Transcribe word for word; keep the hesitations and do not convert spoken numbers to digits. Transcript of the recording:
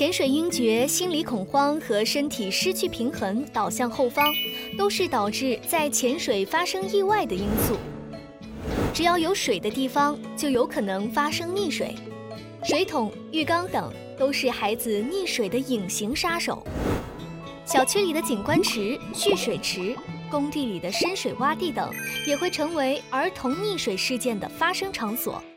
潜水晕厥、心理恐慌和身体失去平衡倒向后方，都是导致在潜水发生意外的因素。只要有水的地方，就有可能发生溺水。水桶、浴缸等都是孩子溺水的隐形杀手。小区里的景观池、蓄水池、工地里的深水洼地等，也会成为儿童溺水事件的发生场所。